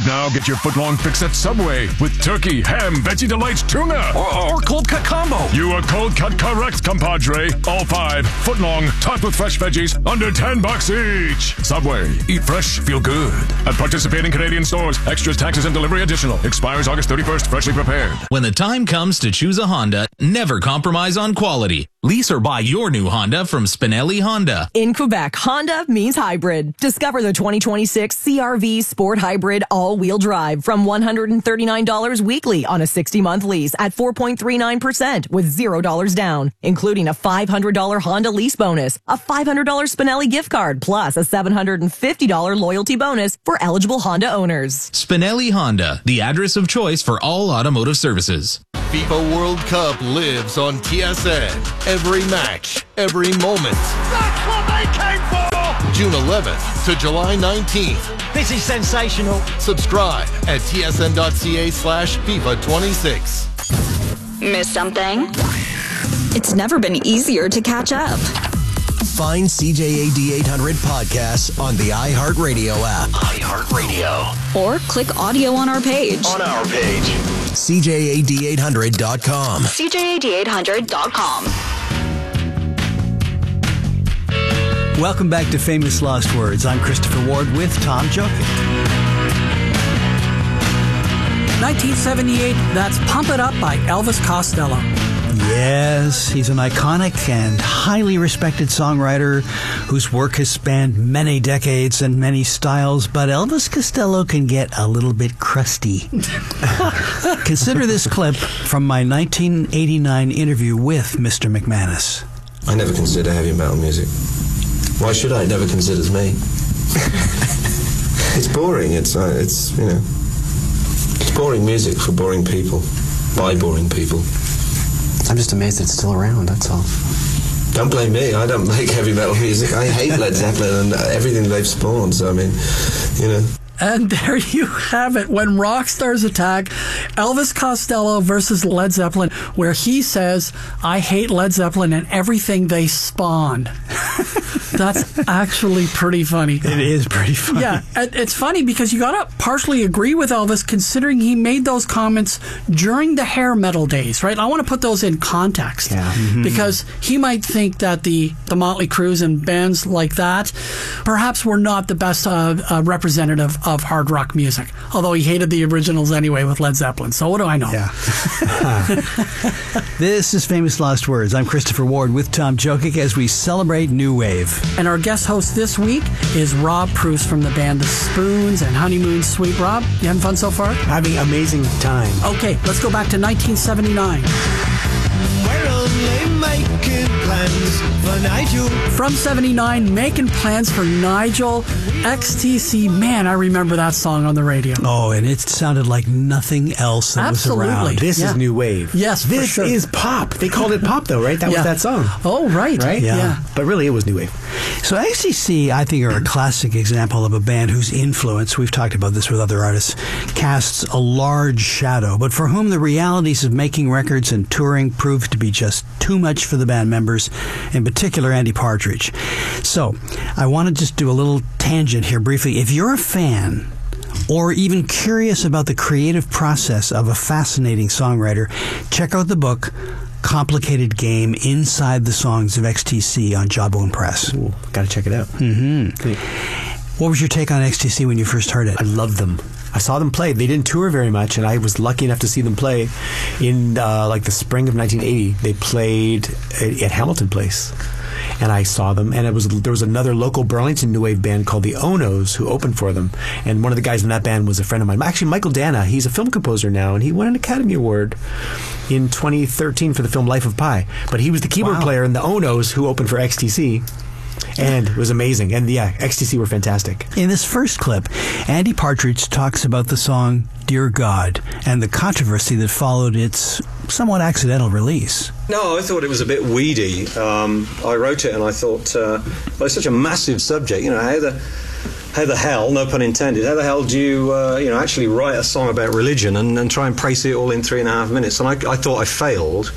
Now get your footlong fix at Subway with turkey, ham, veggie delights, tuna. Or cold cut combo. You are cold cut correct, compadre. All 5, footlong, topped with fresh veggies, under $10 each. Subway. Eat fresh, feel good. At participating Canadian stores. Extras, taxes, and delivery additional. Expires August 31st. Freshly prepared. When the time comes to choose a Honda, never compromise on quality. Lease or buy your new Honda from Spinelli Honda. In Quebec, Honda means hybrid. Discover the 2026 CR-V Sport Hybrid all-wheel drive from $139 weekly on a 60-month lease at 4.39% with $0 down, including a $500 Honda lease bonus, a $500 Spinelli gift card, plus a $750 loyalty bonus for eligible Honda owners. Spinelli Honda, the address of choice for all automotive services. FIFA World Cup lives on TSN. Every match, every moment. That's what they came for! June 11th to July 19th. This is sensational. Subscribe at tsn.ca/FIFA26. Miss something? It's never been easier to catch up. Find CJAD 800 podcasts on the iHeartRadio app. iHeartRadio. Or click audio on our page. CJAD800.com. CJAD800.com. Welcome back to Famous Lost Words. I'm Christopher Ward with Tom Jokic. 1978, that's Pump It Up by Elvis Costello. Yes, he's an iconic and highly respected songwriter whose work has spanned many decades and many styles, but Elvis Costello can get a little bit crusty. Consider this clip from my 1989 interview with Mr. McManus. I never consider heavy metal music. Why should I? It never considers me. It's boring. It's boring music for boring people, by boring people. I'm just amazed it's still around, that's all. Don't blame me. I don't make heavy metal music. I hate Led Zeppelin and everything they've spawned. So, I mean, you know. And there you have it. When rock stars attack, Elvis Costello versus Led Zeppelin, where he says, I hate Led Zeppelin and everything they spawned. That's actually pretty funny. It is pretty funny. Yeah, it's funny because you got to partially agree with Elvis considering he made those comments during the hair metal days, right? I want to put those in context because he might think that the Motley Crues and bands like that perhaps were not the best representative of hard rock music, although he hated the originals anyway with Led Zeppelin. So what do I know? Yeah. This is Famous Lost Words. I'm Christopher Ward with Tom Jokic as we celebrate New Wave. And our guest host this week is Rob Pruce from the band The Spoons and Honeymoon Suite. Rob, you having fun so far? Having amazing time. Okay, let's go back to 1979. We're only making plans for Nigel. From 79, Making Plans for Nigel. XTC, man, I remember that song on the radio. Oh, and it sounded like nothing else that was around. This is new wave. Yes, for This sure. is pop. They called it pop, though, right? That was that song. Oh, right. Right? Yeah. But really, it was new wave. So XTC, I think, are a classic example of a band whose influence, we've talked about this with other artists, casts a large shadow, but for whom the realities of making records and touring proved to be just too much for the band members, in particular Andy Partridge. So I want to just do a little tangent here briefly. If you're a fan or even curious about the creative process of a fascinating songwriter, check out the book Complicated Game Inside the Songs of XTC on Jawbone Press. Ooh, gotta check it out. What was your take on XTC when you first heard it? I loved them. I saw them play. They didn't tour very much, and I was lucky enough to see them play in like the spring of 1980. They played at Hamilton Place, and I saw them. And there was another local Burlington new wave band called the Onos who opened for them. And one of the guys in that band was a friend of mine. Actually, Michael Dana. He's a film composer now, and he won an Academy Award in 2013 for the film Life of Pi. But he was the keyboard player in the Onos who opened for XTC. And it was amazing. And yeah, XTC were fantastic. In this first clip, Andy Partridge talks about the song Dear God and the controversy that followed its somewhat accidental release. No, I thought it was a bit weedy. I wrote it and I thought, well, it's such a massive subject, you know, how the hell, no pun intended, how the hell do you, actually write a song about religion and try and praise it all in 3.5 minutes? And I thought I failed.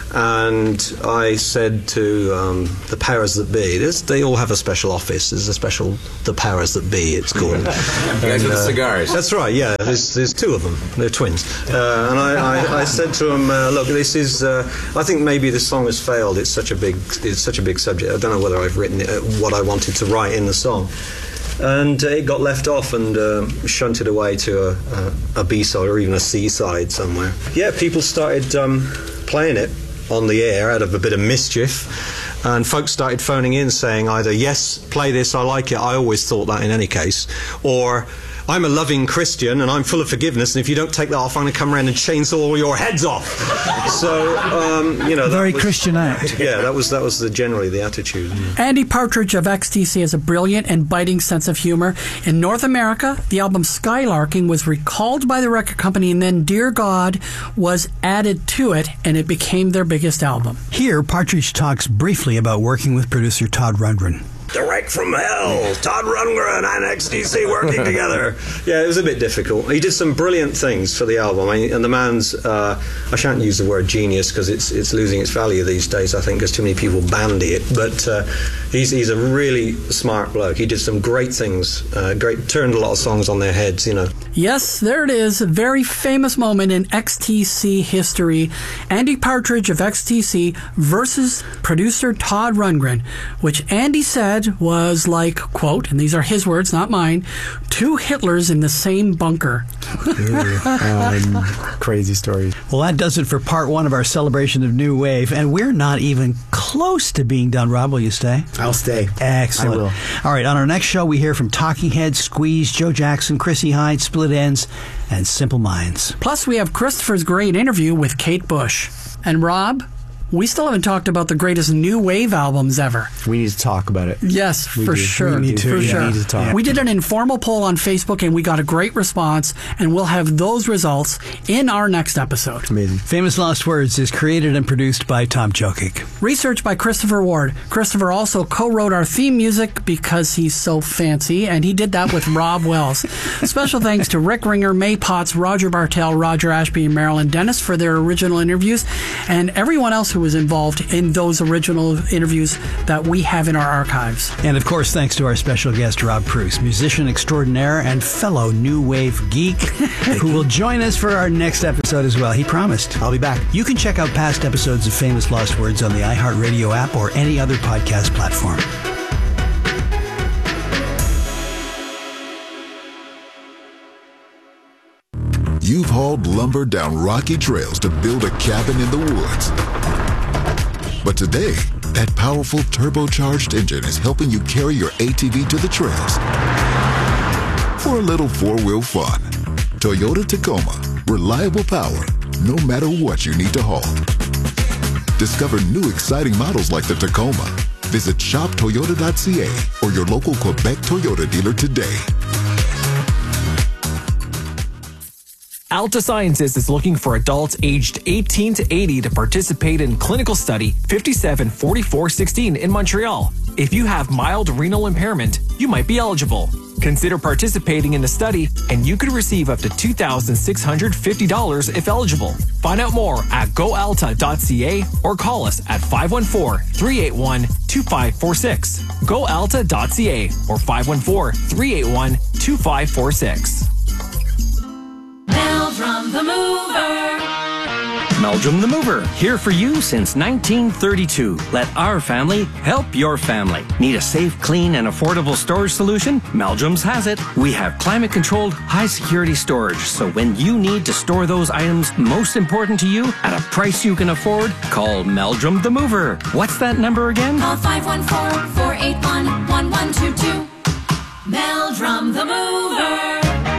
And I said to the powers that be, they all have a special office. There's a special, the powers that be, it's called. Guys with the cigars. That's right, yeah. There's two of them. They're twins. And I said to them, look, this is, I think maybe this song has failed. It's such a big subject. I don't know whether I've written what I wanted to write in the song. And it got left off and shunted away to a B-side or even a C-side somewhere. Yeah, people started playing it on the air out of a bit of mischief, and folks started phoning in saying either, yes, play this, I like it, I always thought that in any case, or I'm a loving Christian and I'm full of forgiveness, and if you don't take that off, I'm going to come around and chainsaw all your heads off. So, very Christian act. Yeah, that was generally the attitude. Andy Partridge of XTC has a brilliant and biting sense of humor. In North America, the album Skylarking was recalled by the record company, and then Dear God was added to it, and it became their biggest album. Here, Partridge talks briefly about working with producer Todd Rundgren. Direct from hell, Todd Rundgren and XTC working together. Yeah, it was a bit difficult. He did some brilliant things for the album. And the man's, I shan't use the word genius because it's losing its value these days, I think, because too many people bandy it. But he's a really smart bloke. He did some great things, turned a lot of songs on their heads, you know. Yes, there it is. A very famous moment in XTC history. Andy Partridge of XTC versus producer Todd Rundgren, which Andy said was like, quote, and these are his words, not mine, two Hitlers in the same bunker. Crazy stories. Well, that does it for part one of our celebration of New Wave, and we're not even close to being done. Rob, will you stay? I'll stay. Excellent. I will. All right, on our next show, we hear from Talking Heads, Squeeze, Joe Jackson, Chrissy Hynde, Split Enz, and Simple Minds. Plus, we have Christopher's great interview with Kate Bush. And Rob, we still haven't talked about the greatest new wave albums ever. We need to talk about it. Yes, for sure. We need to. For sure. We need to talk. We did an informal poll on Facebook, and we got a great response, and we'll have those results in our next episode. Amazing. Famous Lost Words is created and produced by Tom Jokic. Research by Christopher Ward. Christopher also co-wrote our theme music because he's so fancy, and he did that with Rob Wells. Special thanks to Rick Ringer, May Potts, Roger Bartell, Roger Ashby, and Marilyn Dennis for their original interviews, and everyone else who was involved in those original interviews that we have in our archives. And of course, thanks to our special guest, Rob Pruce, musician extraordinaire and fellow new wave geek, who will join us for our next episode as well. He promised. I'll be back. You can check out past episodes of Famous Lost Words on the iHeartRadio app or any other podcast platform. You've hauled lumber down rocky trails to build a cabin in the woods. But today, that powerful turbocharged engine is helping you carry your ATV to the trails for a little four-wheel fun. Toyota Tacoma. Reliable power, no matter what you need to haul. Discover new exciting models like the Tacoma. Visit shoptoyota.ca or your local Quebec Toyota dealer today. Alta Sciences is looking for adults aged 18 to 80 to participate in clinical study 574416 in Montreal. If you have mild renal impairment, you might be eligible. Consider participating in the study, and you could receive up to $2,650 if eligible. Find out more at goalta.ca or call us at 514-381-2546. Goalta.ca or 514-381-2546. Meldrum the Mover. Meldrum the Mover, here for you since 1932. Let our family help your family. Need a safe, clean, and affordable storage solution? Meldrum's has it. We have climate-controlled, high-security storage, so when you need to store those items most important to you at a price you can afford, call Meldrum the Mover. What's that number again? Call 514-481-1122. Meldrum the Mover.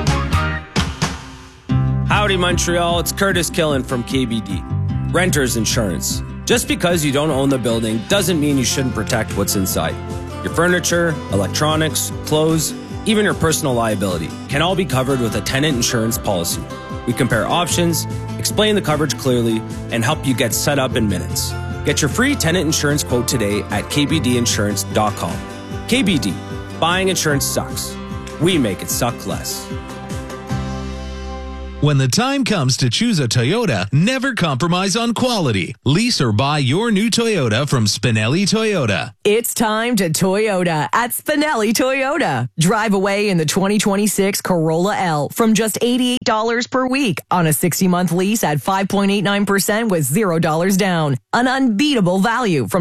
Howdy, Montreal. It's Curtis Killen from KBD. Renters Insurance. Just because you don't own the building doesn't mean you shouldn't protect what's inside. Your furniture, electronics, clothes, even your personal liability can all be covered with a tenant insurance policy. We compare options, explain the coverage clearly, and help you get set up in minutes. Get your free tenant insurance quote today at kbdinsurance.com. KBD. Buying insurance sucks. We make it suck less. When the time comes to choose a Toyota, never compromise on quality. Lease or buy your new Toyota from Spinelli Toyota. It's time to Toyota at Spinelli Toyota. Drive away in the 2026 Corolla L from just $88 per week on a 60-month lease at 5.89% with $0 down. An unbeatable value from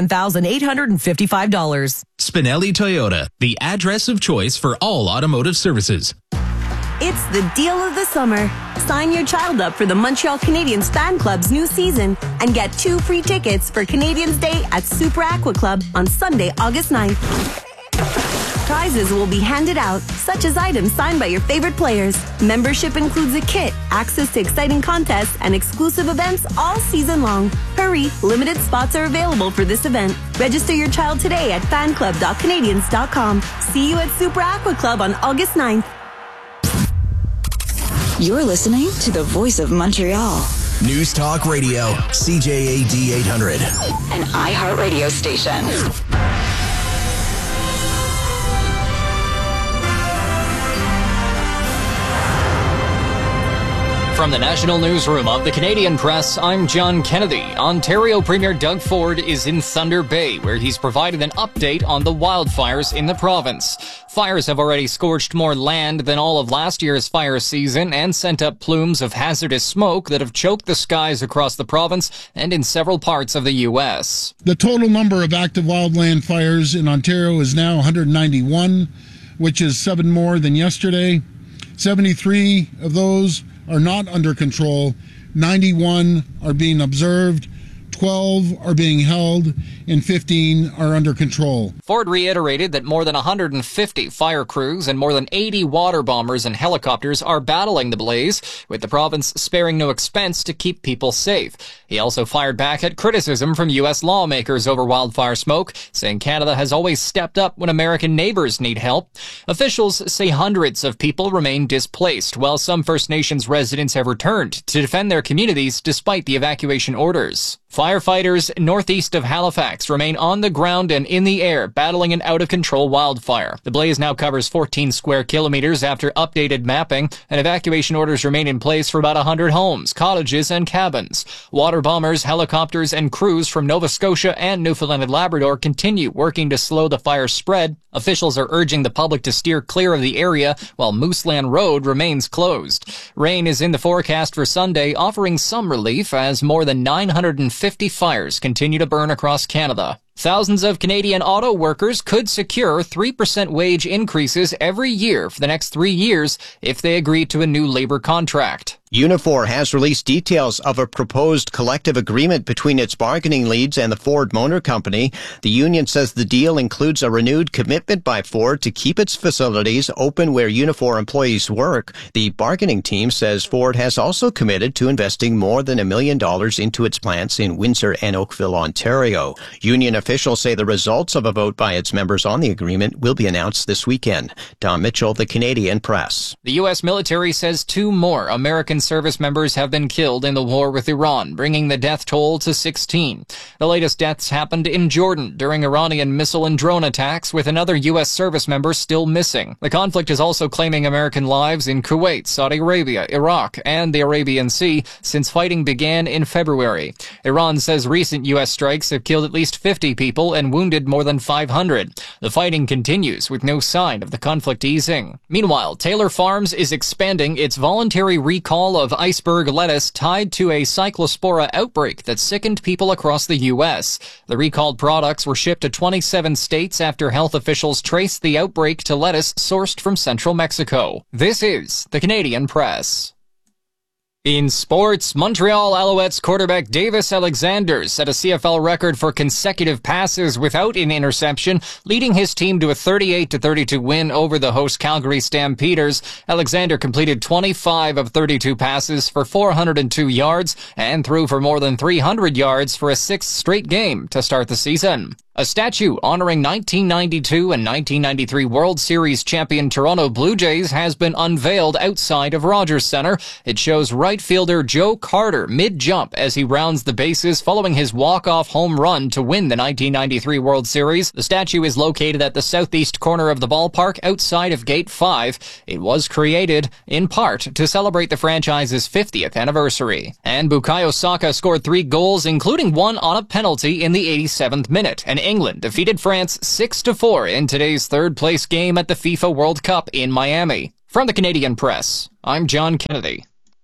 $27,855. Spinelli Toyota, the address of choice for all automotive services. It's the deal of the summer. Sign your child up for the Montreal Canadiens Fan Club's new season and get 2 free tickets for Canadiens Day at Super Aqua Club on Sunday, August 9th. Prizes will be handed out, such as items signed by your favorite players. Membership includes a kit, access to exciting contests, and exclusive events all season long. Hurry, limited spots are available for this event. Register your child today at fanclub.canadiens.com. See you at Super Aqua Club on August 9th. You're listening to the Voice of Montreal. News Talk Radio, CJAD 800. An iHeartRadio station. From the National Newsroom of the Canadian Press, I'm John Kennedy. Ontario Premier Doug Ford is in Thunder Bay, where he's provided an update on the wildfires in the province. Fires have already scorched more land than all of last year's fire season and sent up plumes of hazardous smoke that have choked the skies across the province and in several parts of the U.S. The total number of active wildland fires in Ontario is now 191, which is 7 more than yesterday. 73 of those are not under control, 91 are being observed, 12 are being held, and 15 are under control. Ford reiterated that more than 150 fire crews and more than 80 water bombers and helicopters are battling the blaze, with the province sparing no expense to keep people safe. He also fired back at criticism from U.S. lawmakers over wildfire smoke, saying Canada has always stepped up when American neighbors need help. Officials say hundreds of people remain displaced, while some First Nations residents have returned to defend their communities despite the evacuation orders. Firefighters northeast of Halifax remain on the ground and in the air, battling an out-of-control wildfire. The blaze now covers 14 square kilometers after updated mapping, and evacuation orders remain in place for about 100 homes, cottages, and cabins. Water bombers, helicopters, and crews from Nova Scotia and Newfoundland and Labrador continue working to slow the fire's spread. Officials are urging the public to steer clear of the area, while Mooseland Road remains closed. Rain is in the forecast for Sunday, offering some relief as more than 950 fires continue to burn across Canada. Thousands of Canadian auto workers could secure 3% wage increases every year for the next 3 years if they agree to a new labor contract. Unifor has released details of a proposed collective agreement between its bargaining leads and the Ford Motor Company. The union says the deal includes a renewed commitment by Ford to keep its facilities open where Unifor employees work. The bargaining team says Ford has also committed to investing more than $1 million into its plants in Windsor and Oakville, Ontario. Union officials say the results of a vote by its members on the agreement will be announced this weekend. Tom Mitchell, the Canadian Press. The U.S. military says 2 more American service members have been killed in the war with Iran, bringing the death toll to 16. The latest deaths happened in Jordan during Iranian missile and drone attacks, with another U.S. service member still missing. The conflict is also claiming American lives in Kuwait, Saudi Arabia, Iraq, and the Arabian Sea since fighting began in February. Iran says recent U.S. strikes have killed at least 50 people and wounded more than 500. The fighting continues with no sign of the conflict easing. Meanwhile, Taylor Farms is expanding its voluntary recall of iceberg lettuce tied to a cyclospora outbreak that sickened people across the U.S. The recalled products were shipped to 27 states after health officials traced the outbreak to lettuce sourced from central Mexico. This is the Canadian Press. In sports, Montreal Alouettes quarterback Davis Alexander set a CFL record for consecutive passes without an interception, leading his team to a 38-32 win over the host Calgary Stampeders. Alexander completed 25 of 32 passes for 402 yards and threw for more than 300 yards for a 6th straight game to start the season. A statue honoring 1992 and 1993 World Series champion Toronto Blue Jays has been unveiled outside of Rogers Centre. It shows right right fielder Joe Carter mid-jump as he rounds the bases following his walk-off home run to win the 1993 World Series. The statue is located at the southeast corner of the ballpark outside of Gate 5. It was created, in part, to celebrate the franchise's 50th anniversary. And Bukayo Saka scored 3 goals, including one on a penalty in the 87th minute, and England defeated France 6-4 in today's third-place game at the FIFA World Cup in Miami. From the Canadian Press, I'm John Kennedy.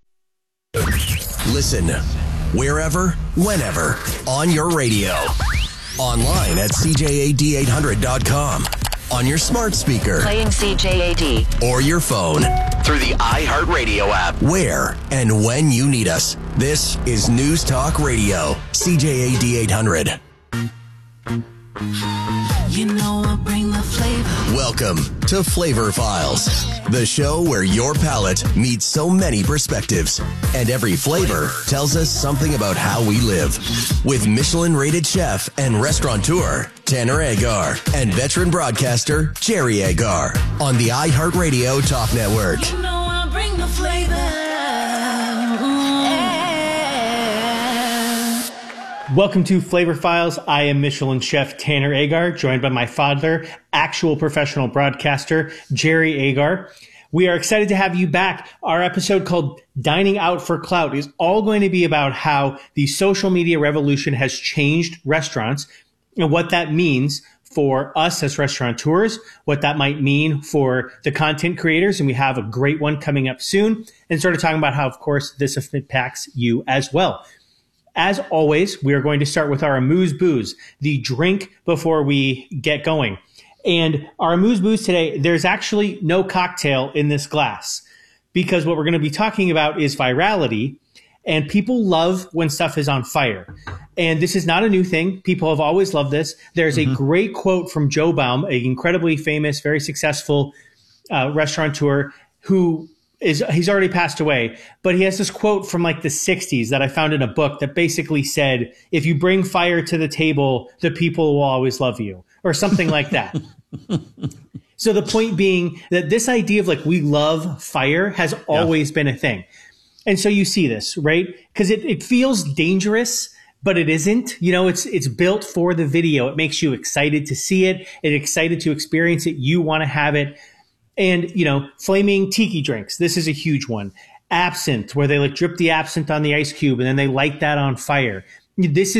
Listen wherever, whenever, on your radio. Online at CJAD800.com. On your smart speaker. Playing CJAD. Or your phone. Through the iHeartRadio app. Where and when you need us. This is News Talk Radio. CJAD 800. You know I bring the flavor. Welcome to Flavor Files, the show where your palate meets so many perspectives, and every flavor tells us something about how we live. With Michelin-rated chef and restaurateur Tanner Agar and veteran broadcaster Jerry Agar on the iHeartRadio Talk Network. You know I bring the flavor. Welcome to Flavor Files. I am Michelin chef Tanner Agar, joined by my father, actual professional broadcaster Jerry Agar. We are excited to have you back. Our episode called Dining Out for Clout is all going to be about how the social media revolution has changed restaurants and what that means for us as restaurateurs, what that might mean for the content creators. And we have a great one coming up soon, and sort of talking about how, of course, this impacts you as well. As always, we are going to start with our Amuse Booze, the drink before we get going. And our Amuse Booze today, there's actually no cocktail in this glass, because what we're going to be talking about is virality, and people love when stuff is on fire. And this is not a new thing. People have always loved this. There's a great quote from Joe Baum, an incredibly famous, very successful restaurateur who he's already passed away, but he has this quote from like the 60s that I found in a book that basically said, if you bring fire to the table, the people will always love you, or something like that. So the point being that this idea of like, we love fire has always been a thing. And so you see this, right? Because it feels dangerous, but it isn't. You know, it's built for the video. It makes you excited to see it. It's excited to experience it. You want to have it. And, you know, flaming tiki drinks. This is a huge one. Absinthe, where they like drip the absinthe on the ice cube and then they light that on fire. This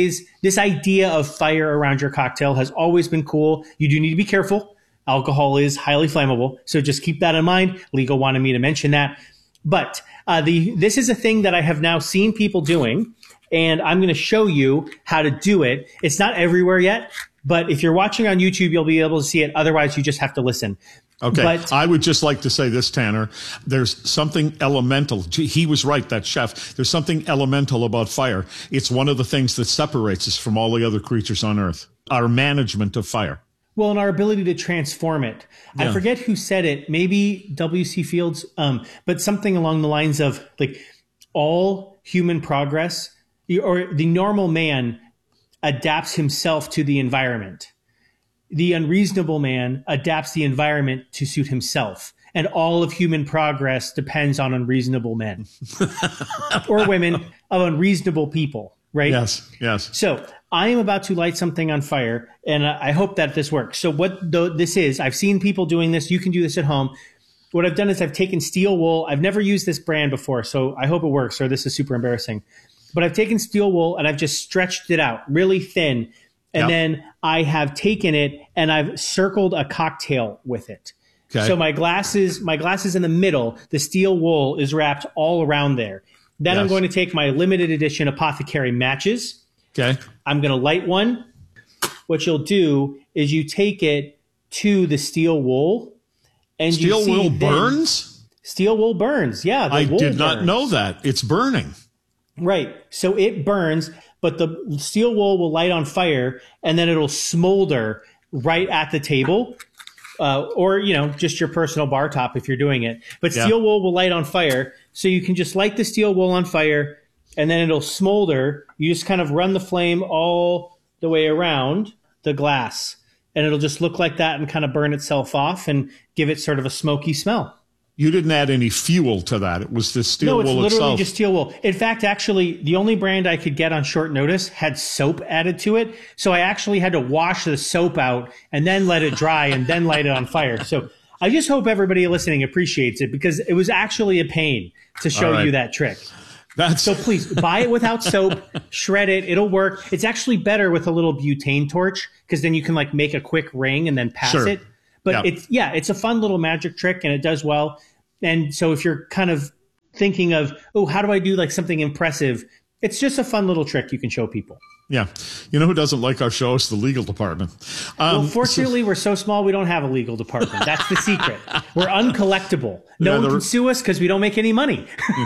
idea of fire around your cocktail has always been cool. You do need to be careful. Alcohol is highly flammable. So just keep that in mind. Legal wanted me to mention that. But this is a thing that I have now seen people doing, and I'm going to show you how to do it. It's not everywhere yet, but if you're watching on YouTube, you'll be able to see it. Otherwise, you just have to listen. Okay, but I would just like to say this, Tanner. There's something elemental. He was right, that chef. There's something elemental about fire. It's one of the things that separates us from all the other creatures on Earth, our management of fire. Well, and our ability to transform it. Yeah. I forget who said it, maybe W.C. Fields, but something along the lines of like all human progress, or the normal man adapts himself to the environment. The unreasonable man adapts the environment to suit himself. And all of human progress depends on unreasonable men or women of unreasonable people, right? Yes, yes. So I am about to light something on fire, and I hope that this works. So what this is, I've seen people doing this. You can do this at home. What I've done is I've taken steel wool. I've never used this brand before, so I hope it works, or this is super embarrassing. But I've taken steel wool, and I've just stretched it out really thin. And then I have taken it and I've circled a cocktail with it. Okay. So my glass is in the middle. The steel wool is wrapped all around there. Then I'm going to take my limited edition Apothecary matches. Okay. I'm going to light one. What you'll do is you take it to the steel wool. And steel wool burns? Steel wool burns. Yeah. I did not know that. It's burning. Right. So it burns, but the steel wool will light on fire, and then it'll smolder right at the table, or, you know, just your personal bar top if you're doing it. But steel wool will light on fire, so you can just light the steel wool on fire, and then it'll smolder. You just kind of run the flame all the way around the glass, and it'll just look like that and kind of burn itself off and give it sort of a smoky smell. You didn't add any fuel to that. It was the steel wool itself. No, it's literally just steel wool. In fact, actually, the only brand I could get on short notice had soap added to it. So I actually had to wash the soap out and then let it dry and then light it on fire. So I just hope everybody listening appreciates it, because it was actually a pain to show you that trick. So please buy it without soap, shred it. It'll work. It's actually better with a little butane torch, because then you can like make a quick ring and then pass it. But it's a fun little magic trick, and it does well. And so if you're kind of thinking of, oh, how do I do like something impressive? It's just a fun little trick you can show people. Yeah. You know who doesn't like our show? It's the legal department. Well, fortunately, we're so small, we don't have a legal department. That's the secret. We're uncollectible. No one can sue us because we don't make any money.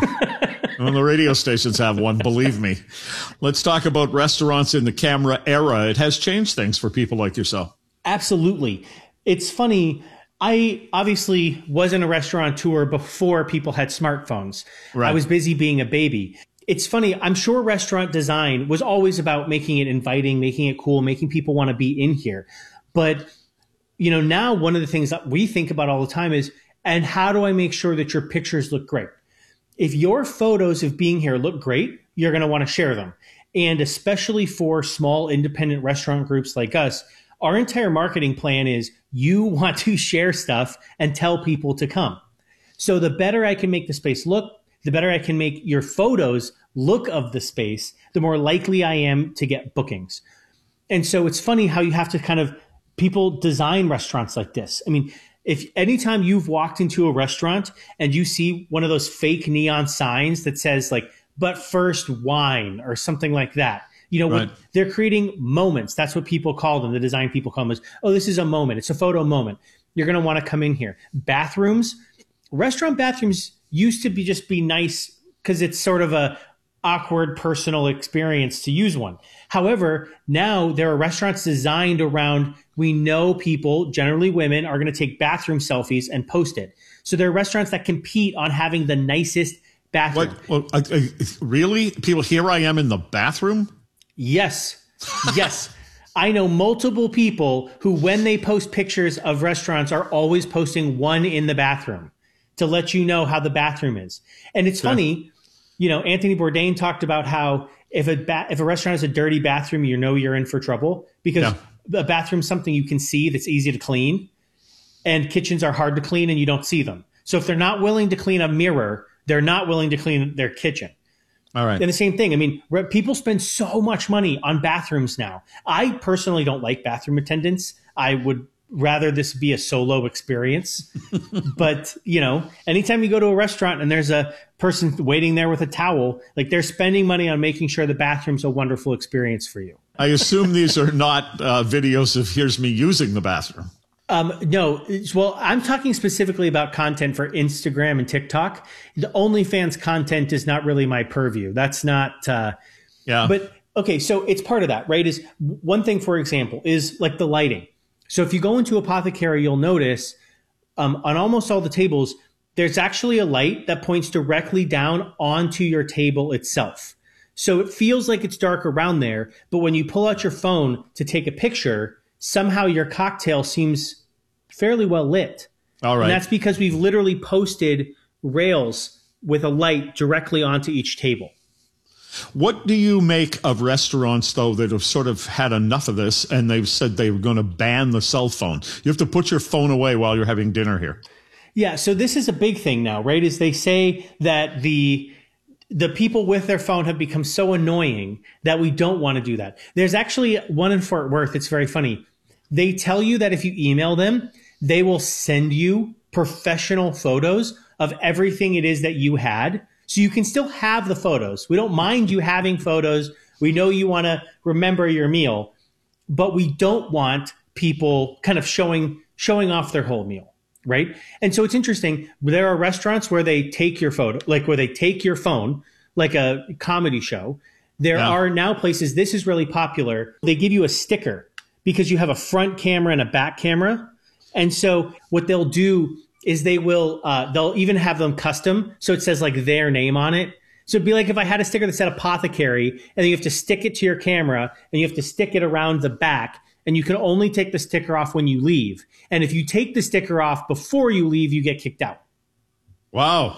Well, the radio stations have one, believe me. Let's talk about restaurants in the camera era. It has changed things for people like yourself. Absolutely. It's funny. I obviously wasn't a restaurateur before people had smartphones. Right. I was busy being a baby. It's funny. I'm sure restaurant design was always about making it inviting, making it cool, making people want to be in here. But, you know, now one of the things that we think about all the time is, and how do I make sure that your pictures look great? If your photos of being here look great, you're going to want to share them. And especially for small independent restaurant groups like us, our entire marketing plan is you want to share stuff and tell people to come. So the better I can make the space look, the better I can make your photos look of the space, the more likely I am to get bookings. And so it's funny how you have to kind of, people design restaurants like this. I mean, if anytime you've walked into a restaurant and you see one of those fake neon signs that says like, but first wine or something like that, you know, they're creating moments. That's what people call them. The design people call them as, oh, this is a moment. It's a photo moment. You're going to want to come in here. Bathrooms, restaurant bathrooms used to be nice because it's sort of a awkward personal experience to use one. However, now there are restaurants designed around, we know people, generally women, are going to take bathroom selfies and post it. So there are restaurants that compete on having the nicest bathroom. Really? People, here I am in the bathroom? Yes. Yes. I know multiple people who, when they post pictures of restaurants, are always posting one in the bathroom to let you know how the bathroom is. And it's funny, you know, Anthony Bourdain talked about how if a restaurant has a dirty bathroom, you know you're in for trouble, because a bathroom's something you can see that's easy to clean, and kitchens are hard to clean and you don't see them. So if they're not willing to clean a mirror, they're not willing to clean their kitchen. All right. And the same thing. I mean, people spend so much money on bathrooms now. I personally don't like bathroom attendants. I would rather this be a solo experience. But, you know, anytime you go to a restaurant and there's a person waiting there with a towel, like, they're spending money on making sure the bathroom's a wonderful experience for you. I assume these are not videos of here's me using the bathroom. No. Well, I'm talking specifically about content for Instagram and TikTok. The OnlyFans content is not really my purview. That's not, But, okay, so it's part of that, right? Is one thing, for example, is like the lighting. So if you go into Apothecary, you'll notice on almost all the tables, there's actually a light that points directly down onto your table itself. So it feels like it's dark around there, but when you pull out your phone to take a picture, somehow your cocktail seems fairly well lit. All right. And that's because we've literally posted rails with a light directly onto each table. What do you make of restaurants, though, that have sort of had enough of this and they've said they were going to ban the cell phone? You have to put your phone away while you're having dinner here. Yeah, so this is a big thing now, right? Is they say that the people with their phone have become so annoying that we don't want to do that. There's actually one in Fort Worth. It's very funny. They tell you that if you email them, they will send you professional photos of everything it is that you had. So you can still have the photos. We don't mind you having photos. We know you want to remember your meal, but we don't want people kind of showing off their whole meal, right? And so it's interesting. There are restaurants where they take your photo, like where they take your phone, like a comedy show. There are now places, this is really popular. They give you a sticker because you have a front camera and a back camera. And so what they'll do is they'll even have them custom. So it says like their name on it. So it'd be like if I had a sticker that said Apothecary, and then you have to stick it to your camera and you have to stick it around the back, and you can only take the sticker off when you leave. And if you take the sticker off before you leave, you get kicked out. Wow.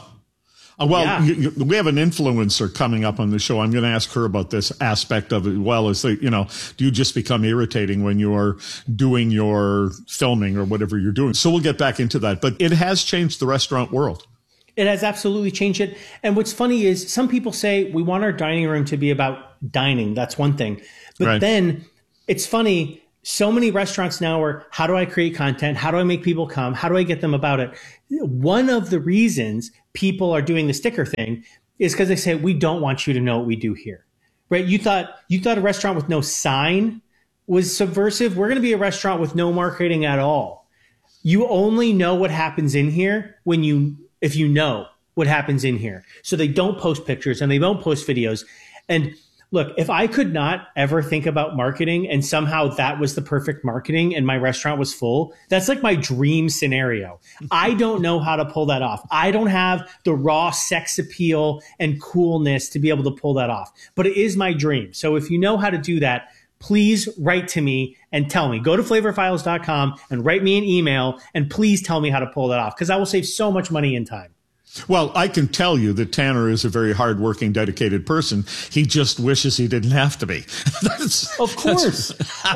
We have an influencer coming up on the show. I'm going to ask her about this aspect of it as well. As do you just become irritating when you are doing your filming or whatever you're doing? So we'll get back into that. But it has changed the restaurant world. It has absolutely changed it. And what's funny is some people say we want our dining room to be about dining. That's one thing. But then it's funny. So many restaurants now are, how do I create content? How do I make people come? How do I get them about it? One of the reasons people are doing the sticker thing is because they say, we don't want you to know what we do here, right? You thought a restaurant with no sign was subversive. We're going to be a restaurant with no marketing at all. You only know what happens in here if you know what happens in here. So they don't post pictures and they don't post videos. And look, if I could not ever think about marketing and somehow that was the perfect marketing and my restaurant was full, that's like my dream scenario. I don't know how to pull that off. I don't have the raw sex appeal and coolness to be able to pull that off, but it is my dream. So if you know how to do that, please write to me and tell me. Go to flavorfiles.com and write me an email and please tell me how to pull that off because I will save so much money and time. Well, I can tell you that Tanner is a very hardworking, dedicated person. He just wishes he didn't have to be. Of course.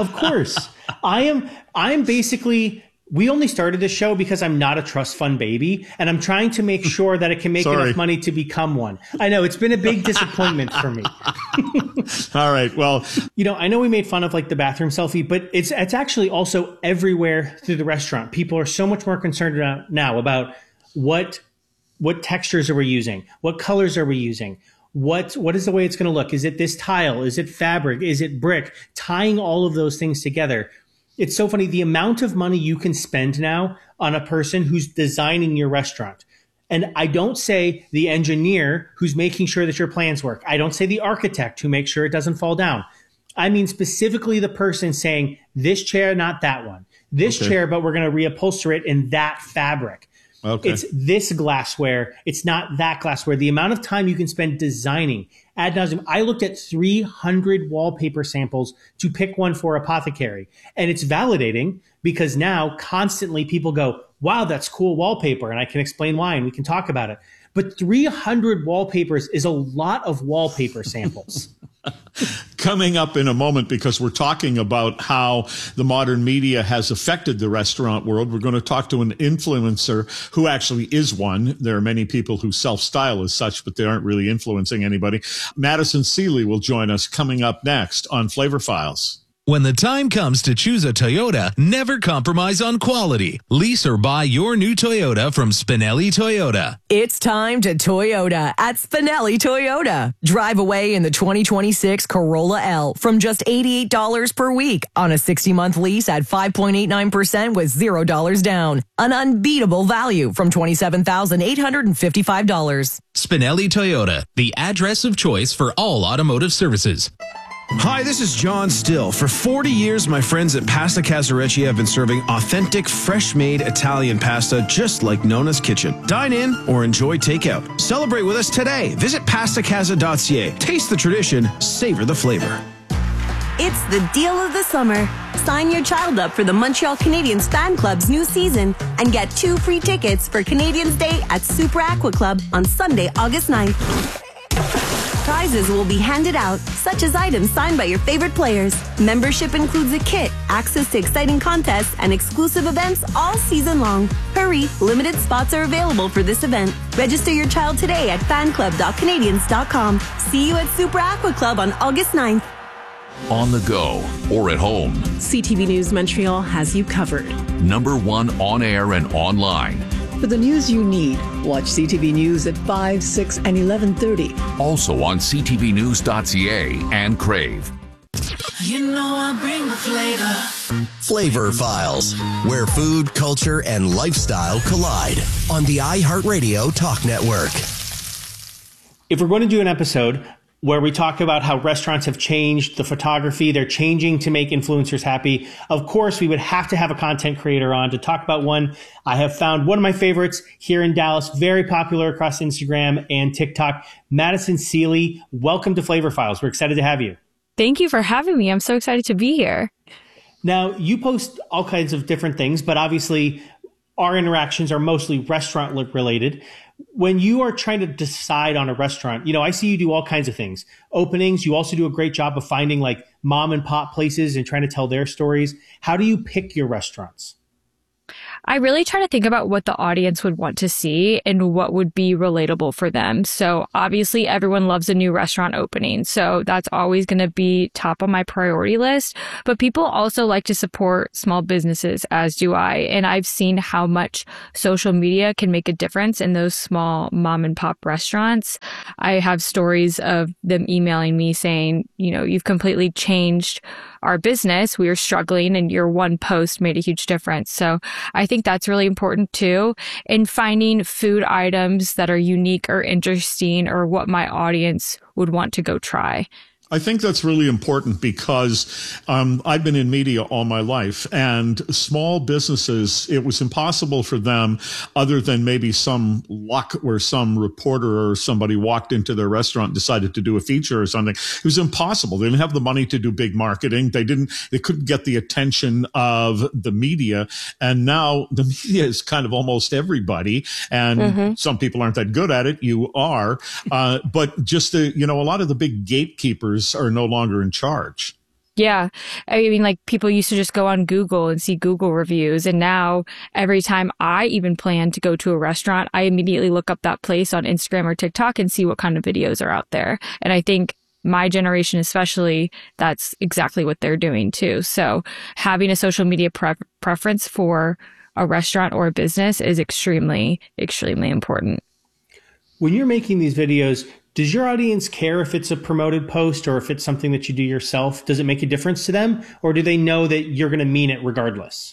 I am basically, we only started this show because I'm not a trust fund baby, and I'm trying to make sure that it can make enough money to become one. I know, it's been a big disappointment for me. All right, well. I know we made fun of like the bathroom selfie, but it's actually also everywhere through the restaurant. People are so much more concerned now about what textures are we using? What colors are we using? What is the way it's going to look? Is it this tile? Is it fabric? Is it brick? Tying all of those things together. It's so funny. The amount of money you can spend now on a person who's designing your restaurant. And I don't say the engineer who's making sure that your plans work. I don't say the architect who makes sure it doesn't fall down. I mean specifically the person saying this chair, not that one. This chair, but we're going to reupholster it in that fabric. Okay. It's this glassware. It's not that glassware. The amount of time you can spend designing ad nauseum. I looked at 300 wallpaper samples to pick one for Apothecary. And it's validating because now constantly people go, wow, that's cool wallpaper. And I can explain why and we can talk about it. But 300 wallpapers is a lot of wallpaper samples. Coming up in a moment, because we're talking about how the modern media has affected the restaurant world, we're going to talk to an influencer who actually is one. There are many people who self-style as such, but they aren't really influencing anybody. Madison Seeley will join us coming up next on Flavor Files. When the time comes to choose a Toyota, never compromise on quality. Lease or buy your new Toyota from Spinelli Toyota. It's time to Toyota at Spinelli Toyota. Drive away in the 2026 Corolla L from just $88 per week on a 60-month lease at 5.89% with $0 down. An unbeatable value from $27,855. Spinelli Toyota, the address of choice for all automotive services. Hi, this is John Still. For 40 years, my friends at Pasta Casarecci have been serving authentic, fresh-made Italian pasta just like Nona's Kitchen. Dine in or enjoy takeout. Celebrate with us today. Visit pastacasa.ca. Taste the tradition, savor the flavor. It's the deal of the summer. Sign your child up for the Montreal Canadiens Fan Club's new season and get 2 free tickets for Canadians Day at Super Aqua Club on Sunday, August 9th. Prizes will be handed out, such as items signed by your favorite players. Membership includes a kit, access to exciting contests, and exclusive events all season long. Hurry, limited spots are available for this event. Register your child today at fanclub.canadians.com. See you at Super Aqua Club on August 9th. On the go or at home, CTV News Montreal has you covered. #1 on air and online. For the news you need, watch CTV News at 5, 6, and 11:30. Also on ctvnews.ca and Crave. You know I bring the flavor. Flavor Files, where food, culture, and lifestyle collide on the iHeartRadio Talk Network. If we're going to do an episode where we talk about how restaurants have changed the photography, they're changing to make influencers happy, of course, we would have to have a content creator on to talk about one. I have found one of my favorites here in Dallas, very popular across Instagram and TikTok, Madison Seeley. Welcome to Flavor Files. We're excited to have you. Thank you for having me. I'm so excited to be here. Now, you post all kinds of different things, but obviously our interactions are mostly restaurant related. when you are trying to decide on a restaurant, you know, I see you do all kinds of things. Openings, you also do a great job of finding like mom and pop places and trying to tell their stories. How do you pick your restaurants? I really try to think about what the audience would want to see and what would be relatable for them. So obviously everyone loves a new restaurant opening. So that's always going to be top on my priority list. But people also like to support small businesses, as do I. And I've seen how much social media can make a difference in those small mom and pop restaurants. I have stories of them emailing me saying, you know, you've completely changed our business. We were struggling and your one post made a huge difference. So I think that's really important too, in finding food items that are unique or interesting or what my audience would want to go try. I think that's really important because I've been in media all my life, and small businesses, it was impossible for them, other than maybe some luck where some reporter or somebody walked into their restaurant and decided to do a feature or something. It was impossible. They didn't have the money to do big marketing. They couldn't get the attention of the media. And now the media is kind of almost everybody. And some people aren't that good at it. You are. But just a lot of the big gatekeepers are no longer in charge. Yeah. I mean, like people used to just go on Google and see Google reviews. And now every time I even plan to go to a restaurant, I immediately look up that place on Instagram or TikTok and see what kind of videos are out there. And I think my generation, especially, that's exactly what they're doing too. So having a social media preference for a restaurant or a business is extremely, extremely important. When you're making these videos, does your audience care if it's a promoted post or if it's something that you do yourself? Does it make a difference to them? Or do they know that you're going to mean it regardless?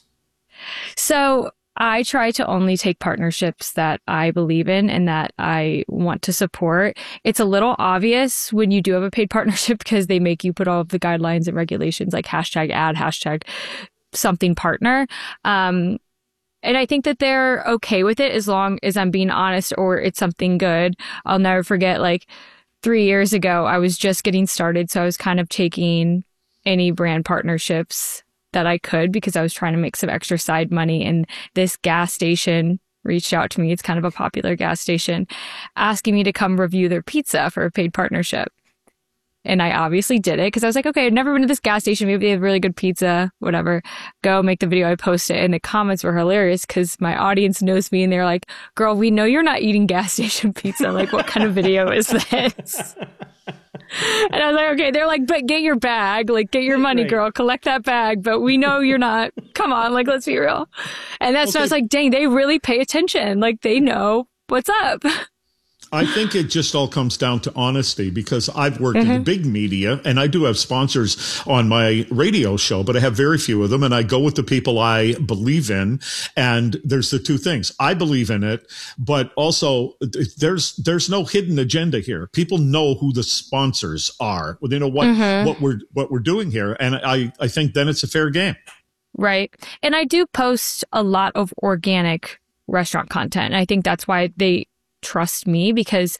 So I try to only take partnerships that I believe in and that I want to support. It's a little obvious when you do have a paid partnership because they make you put all of the guidelines and regulations like hashtag ad, hashtag something partner. And I think that they're okay with it as long as I'm being honest or it's something good. I'll never forget, like 3 years ago, I was just getting started. So I was kind of taking any brand partnerships that I could because I was trying to make some extra side money. And this gas station reached out to me. It's kind of a popular gas station, asking me to come review their pizza for a paid partnership. And I obviously did it because I was like, okay, I've never been to this gas station. Maybe they have really good pizza, whatever. Go make the video. I post it. And the comments were hilarious because my audience knows me and they're like, girl, we know you're not eating gas station pizza. Like, what kind of video is this? And I was like, okay. They're like, but get your bag. Like, get your money, girl. Collect that bag. But we know you're not. Come on. Like, let's be real. And that's when I was like, dang, they really pay attention. Like, they know what's up. I think it just all comes down to honesty because I've worked in the big media and I do have sponsors on my radio show, but I have very few of them. And I go with the people I believe in. And there's the two things. I believe in it, but also there's no hidden agenda here. People know who the sponsors are. They know what we're doing here. And I think then it's a fair game. Right. And I do post a lot of organic restaurant content. And I think that's why they trust me because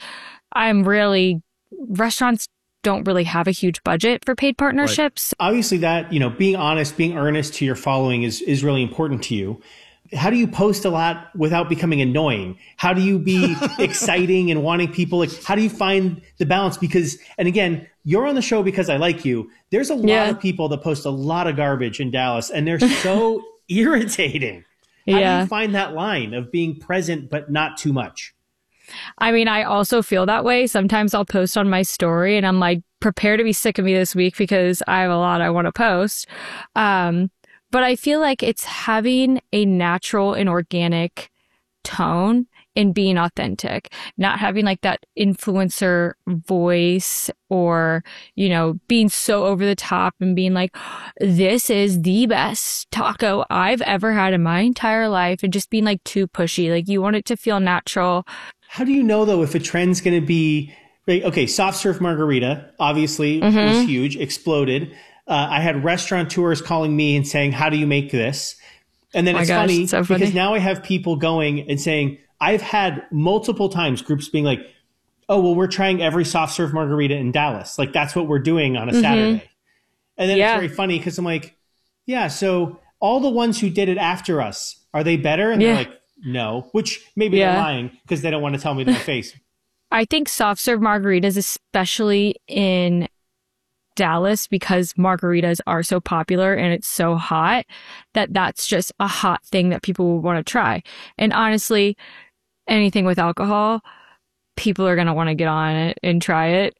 restaurants don't really have a huge budget for paid partnerships. Right. Obviously that, being honest, being earnest to your following is really important to you. How do you post a lot without becoming annoying? How do you be exciting and wanting people? How do you find the balance? Because, and again, you're on the show because I like you. There's a lot of people that post a lot of garbage in Dallas and they're so irritating. How do you find that line of being present but not too much? I mean, I also feel that way. Sometimes I'll post on my story and I'm like, prepare to be sick of me this week because I have a lot I want to post. But I feel like it's having a natural and organic tone and being authentic, not having like that influencer voice or, being so over the top and being like, this is the best taco I've ever had in my entire life, and just being like too pushy. Like you want it to feel natural. How do you know though if a trend's going to be, okay, soft serve margarita obviously was huge, exploded. I had restaurateurs calling me and saying, how do you make this? And then it's funny because now I have people going and saying, I've had multiple times groups being like, oh, well, we're trying every soft serve margarita in Dallas. Like that's what we're doing on a Saturday. And then it's very funny because I'm like, yeah, so all the ones who did it after us, are they better? And they're like, no, which maybe they're lying because they don't want to tell me to my face. I think soft serve margaritas, especially in Dallas, because margaritas are so popular and it's so hot, that's just a hot thing that people will want to try. And honestly, anything with alcohol, people are going to want to get on it and try it.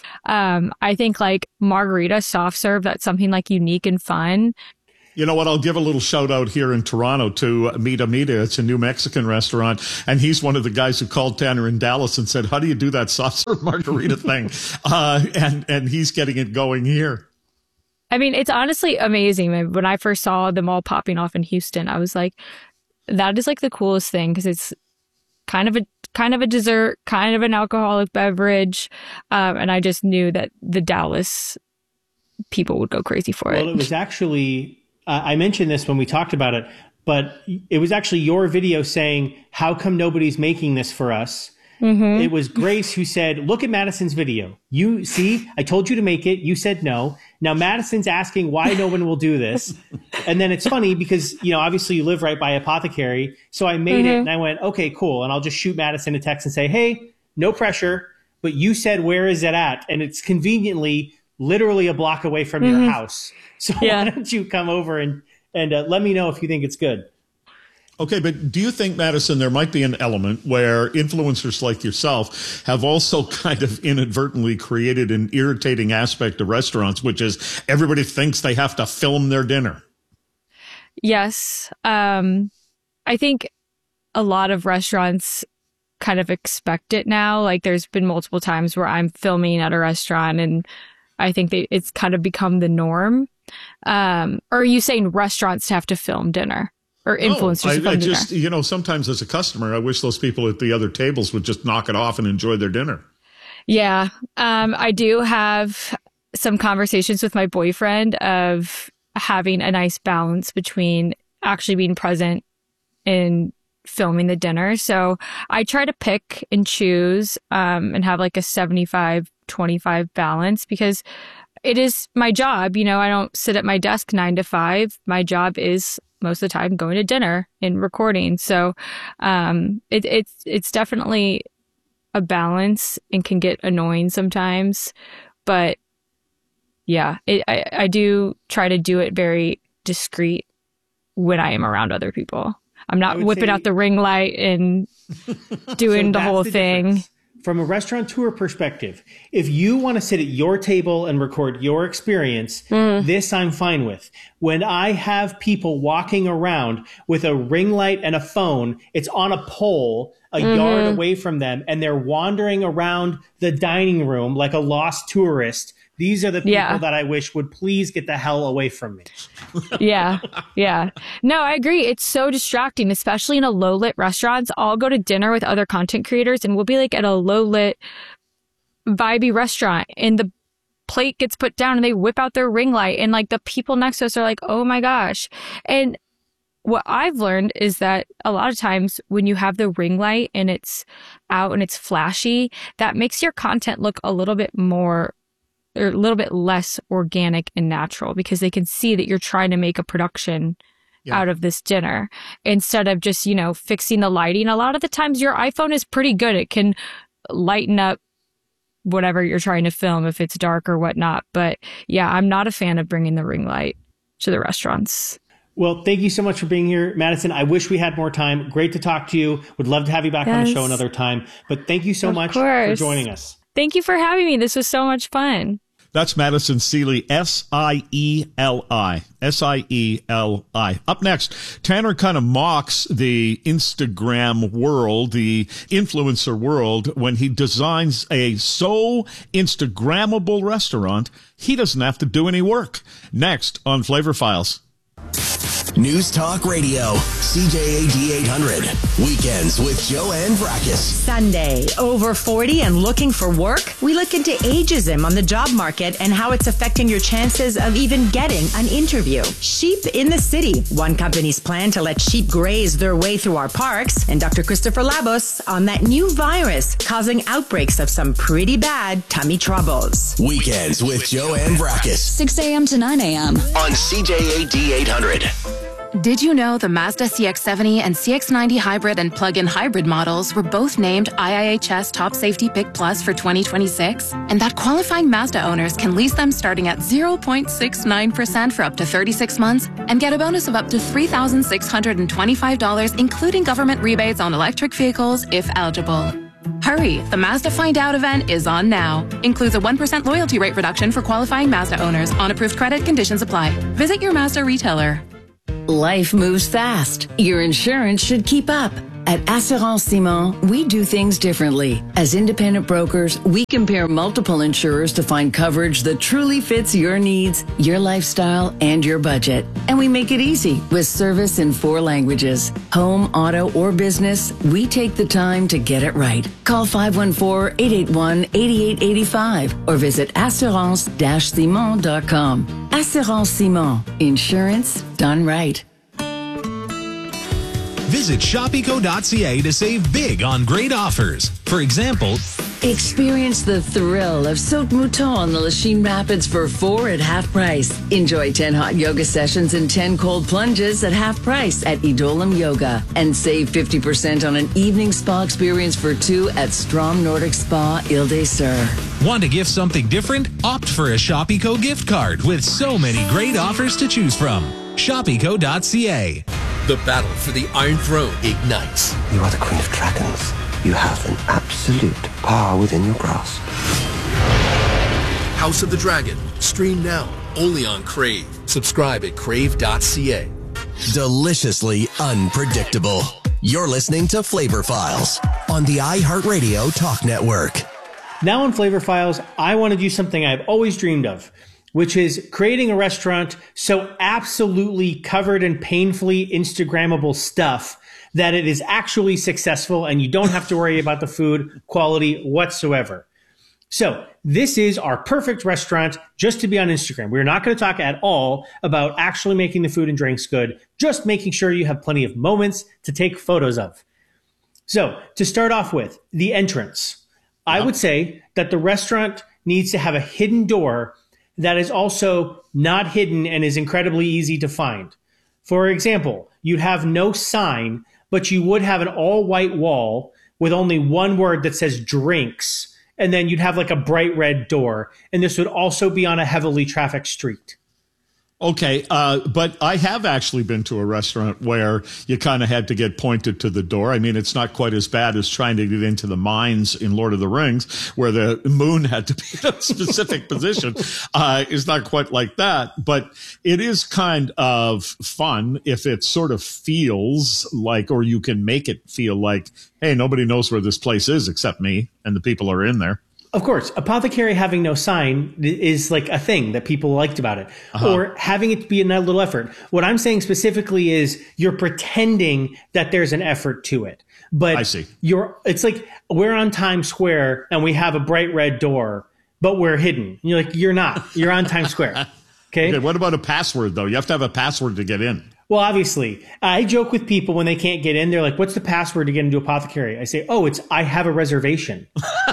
I think like margarita soft serve, that's something like unique and fun. You know what? I'll give a little shout out here in Toronto to Mita Mita. It's a new Mexican restaurant. And he's one of the guys who called Tanner in Dallas and said, how do you do that soft serve margarita thing? And he's getting it going here. I mean, it's honestly amazing. When I first saw them all popping off in Houston, I was like, that is like the coolest thing because it's kind of a dessert, kind of an alcoholic beverage. And I just knew that the Dallas people would go crazy for it. Well, it was actually... I mentioned this when we talked about it, but it was actually your video saying, how come nobody's making this for us? Mm-hmm. It was Grace who said, look at Madison's video. You see, I told you to make it. You said no. Now Madison's asking why no one will do this. And then it's funny because, obviously you live right by Apothecary. So I made it and I went, okay, cool. And I'll just shoot Madison a text and say, hey, no pressure, but you said, where is it at? And it's conveniently literally a block away from your house. So why don't you come over and let me know if you think it's good. Okay, but do you think, Madison, there might be an element where influencers like yourself have also kind of inadvertently created an irritating aspect of restaurants, which is everybody thinks they have to film their dinner? Yes. I think a lot of restaurants kind of expect it now. Like there's been multiple times where I'm filming at a restaurant and I think it's kind of become the norm. Or are you saying restaurants have to film dinner or influencers? I just, sometimes as a customer, I wish those people at the other tables would just knock it off and enjoy their dinner. Yeah. I do have some conversations with my boyfriend of having a nice balance between actually being present and filming the dinner. So I try to pick and choose and have like a 75-25 balance because it is my job. I don't sit at my desk 9 to 5. My job is most of the time going to dinner and recording. So it's definitely a balance and can get annoying sometimes. But yeah, I do try to do it very discreet when I am around other people. I'm not whipping out the ring light and doing the whole thing. Difference. From a restaurateur perspective, if you want to sit at your table and record your experience, this I'm fine with. When I have people walking around with a ring light and a phone, it's on a pole a yard away from them, and they're wandering around the dining room like a lost tourist. These are the people that I wish would please get the hell away from me. Yeah. No, I agree. It's so distracting, especially in a low-lit restaurants. I'll go to dinner with other content creators and we'll be like at a low-lit, vibey restaurant and the plate gets put down and they whip out their ring light and like the people next to us are like, oh my gosh. And what I've learned is that a lot of times when you have the ring light and it's out and it's flashy, that makes your content look a little bit more or a little bit less organic and natural because they can see that you're trying to make a production out of this dinner instead of just, fixing the lighting. A lot of the times your iPhone is pretty good. It can lighten up whatever you're trying to film if it's dark or whatnot. But yeah, I'm not a fan of bringing the ring light to the restaurants. Well, thank you so much for being here, Madison. I wish we had more time. Great to talk to you. Would love to have you back on the show another time. But thank you so much for joining us. Thank you for having me. This was so much fun. That's Madison Seeley, S-I-E-L-I. S-I-E-L-I. Up next, Tanner kind of mocks the Instagram world, the influencer world, when he designs a so Instagrammable restaurant, he doesn't have to do any work. Next on Flavor Files. News Talk Radio, CJAD 800. Weekends with Joanne Vrackus. Sunday, over 40 and looking for work? We look into ageism on the job market and how it's affecting your chances of even getting an interview. Sheep in the City, one company's plan to let sheep graze their way through our parks, and Dr. Christopher Labos on that new virus causing outbreaks of some pretty bad tummy troubles. Weekends with Joanne Vrackus. 6 a.m. to 9 a.m. on CJAD 800. Did you know the Mazda CX-70 and CX-90 hybrid and plug-in hybrid models were both named IIHS Top Safety Pick Plus for 2026? And that qualifying Mazda owners can lease them starting at 0.69% for up to 36 months and get a bonus of up to $3,625, including government rebates on electric vehicles if eligible. Hurry, the Mazda Find Out event is on now. Includes a 1% loyalty rate reduction for qualifying Mazda owners. On approved credit, conditions apply. Visit your Mazda retailer. Life moves fast. Your insurance should keep up. At Assurance Simon, we do things differently. As independent brokers, we compare multiple insurers to find coverage that truly fits your needs, your lifestyle, and your budget. And we make it easy with service in 4 languages. Home, auto, or business, we take the time to get it right. Call 514-881-8885 or visit assurance-simon.com. Assurance Simon. Insurance done right. Visit shopico.ca to save big on great offers. For example, experience the thrill of Saut Mouton on the Lachine Rapids for 4 at half price. Enjoy 10 hot yoga sessions and 10 cold plunges at half price at Idolam Yoga. And save 50% on an evening spa experience for 2 at Strom Nordic Spa, Ile des Sœurs. Want to gift something different? Opt for a Shopico gift card with so many great offers to choose from. Shopico.ca. The battle for the Iron Throne ignites. You are the Queen of Dragons. You have an absolute power within your grasp. House of the Dragon. Stream now, only on Crave. Subscribe at crave.ca. Deliciously unpredictable. You're listening to Flavor Files on the iHeartRadio Talk Network. Now on Flavor Files, I want to do something I've always dreamed of, which is creating a restaurant so absolutely covered in painfully Instagrammable stuff that it is actually successful and you don't have to worry about the food quality whatsoever. So this is our perfect restaurant just to be on Instagram. We're not going to talk at all about actually making the food and drinks good, just making sure you have plenty of moments to take photos of. So to start off with, the entrance. I would say that the restaurant needs to have a hidden door that is also not hidden and is incredibly easy to find. For example, you'd have no sign, but you would have an all-white wall with only one word that says drinks, and then you'd have like a bright red door, and this would also be on a heavily trafficked street. Okay, but I have actually been to a restaurant where you kind of had to get pointed to the door. I mean, it's not quite as bad as trying to get into the mines in Lord of the Rings, where the moon had to be in a specific position. It's not quite like that, but it is kind of fun if it sort of feels like, or you can make it feel like, hey, nobody knows where this place is except me and the people are in there. Of course, apothecary having no sign is like a thing that people liked about it, or having it be a little effort. What I'm saying specifically is you're pretending that there's an effort to it, but I see. It's like we're on Times Square and we have a bright red door, but we're hidden. And you're like, you're not. You're on Times Square. Okay. What about a password though? You have to have a password to get in. Well, obviously, I joke with people when they can't get in. They're like, what's the password to get into apothecary? I say, oh, it's I have a reservation.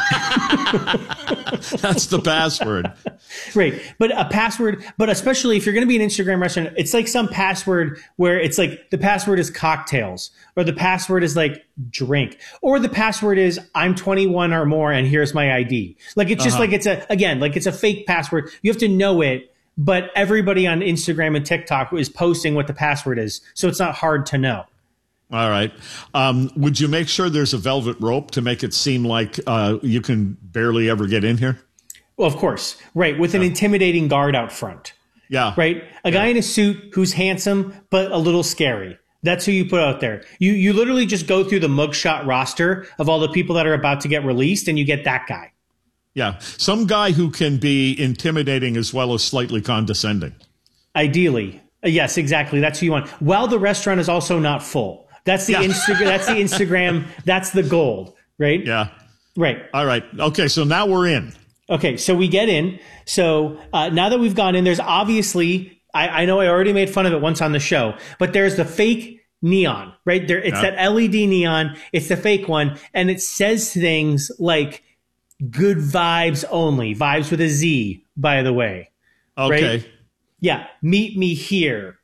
That's the password. Right. But a password, but especially if you're going to be an Instagram restaurant, it's like some password where it's like the password is cocktails, or the password is like drink, or the password is I'm 21 or more and here's my ID. Like it's just like it's a fake password. You have to know it. But everybody on Instagram and TikTok is posting what the password is, so it's not hard to know. All right. Would you make sure there's a velvet rope to make it seem like you can barely ever get in here? Well, of course. Right. With an intimidating guard out front. Yeah. Right. A guy in a suit who's handsome, but a little scary. That's who you put out there. You literally just go through the mugshot roster of all the people that are about to get released, and you get that guy. Yeah. Some guy who can be intimidating as well as slightly condescending. Ideally. Yes, exactly. That's who you want. While the restaurant is also not full. That's the Instagram. That's the Instagram. That's the gold, right? Yeah. Right. All right. Okay. So now we're in. Okay. So we get in. So now that we've gone in, there's obviously, I know I already made fun of it once on the show, but there's the fake neon, right? There. It's that LED neon. It's the fake one. And it says things like, good vibes only. Vibes with a Z, by the way. Okay. Right? Yeah. Meet me here.